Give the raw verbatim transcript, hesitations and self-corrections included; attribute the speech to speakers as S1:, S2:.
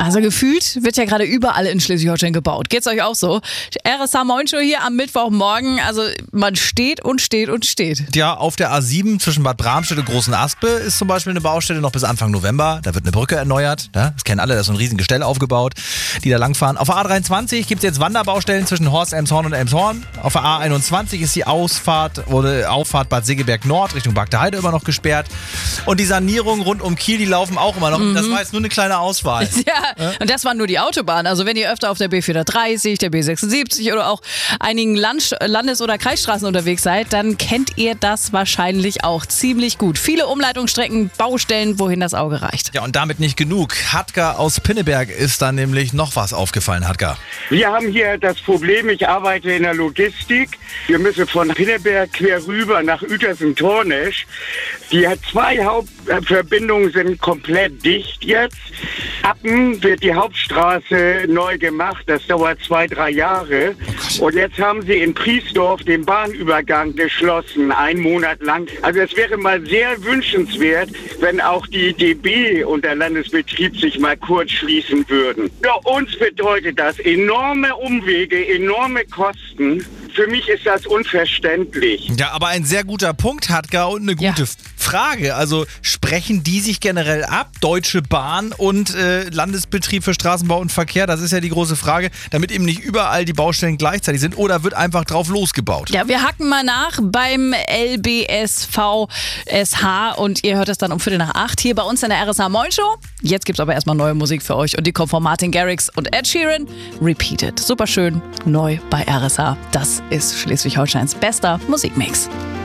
S1: Also gefühlt wird ja gerade überall in Schleswig-Holstein gebaut. Geht's euch auch so? R S H Moin Show hier am Mittwochmorgen. Also man steht und steht und steht.
S2: Ja, auf der A sieben zwischen Bad Bramstedt und Großen Aspe ist zum Beispiel eine Baustelle noch bis Anfang November. Da wird eine Brücke erneuert. Ja, das kennen alle, da ist so ein riesen Gestell aufgebaut, die da langfahren. Auf der A dreiundzwanzig gibt es jetzt Wanderbaustellen zwischen Horst, Elmshorn und Elmshorn. Auf der A einundzwanzig ist die Ausfahrt oder Auffahrt Bad Segeberg Nord Richtung Bagdeheide immer noch gesperrt. Und die Sanierungen rund um Kiel, die laufen auch immer noch. Mhm. Das war jetzt nur eine kleine Auswahl.
S1: Ja, ja, und das waren nur die Autobahnen. Also wenn ihr öfter auf der B vierhundertdreißig, der B sechsundsiebzig oder auch einigen Land- Landes- oder Kreisstraßen unterwegs seid, dann kennt ihr das wahrscheinlich auch ziemlich gut. Viele Umleitungsstrecken, Baustellen, wohin das Auge reicht.
S2: Ja, und damit nicht genug. Hatka aus Pinneberg ist dann nämlich noch was aufgefallen, Hatka.
S3: Wir haben hier das Problem, ich arbeite in der Logistik. Wir müssen von Pinneberg quer rüber nach Uetersen-Tornesch. Die zwei Hauptverbindungen sind komplett dicht jetzt. Appen wird die Hauptstraße neu gemacht. Das dauert zwei, drei Jahre. Oh, und jetzt haben sie in Priesdorf den Bahnübergang geschlossen, einen Monat lang. Also es wäre mal sehr wünschenswert, wenn auch die D B und der Landesbetrieb sich mal kurz schließen würden. Für uns bedeutet das enorme Umwege, enorme Kosten. Für mich ist das unverständlich.
S2: Ja, aber ein sehr guter Punkt, Hatka, und eine gute
S1: Ja.
S2: Frage. Also sprechen die sich generell ab, Deutsche Bahn und äh, Landesbetrieb für Straßenbau und Verkehr? Das ist ja die große Frage, damit eben nicht überall die Baustellen gleichzeitig sind, oder wird einfach drauf losgebaut?
S1: Ja, wir hacken mal nach beim L B S V S H und ihr hört es dann um Viertel nach acht hier bei uns in der R S H Moin Show. Jetzt gibt's aber erstmal neue Musik für euch und die kommt von Martin Garrix und Ed Sheeran. Repeated. Super schön. Neu bei R S H. Das ist Schleswig-Holsteins bester Musikmix.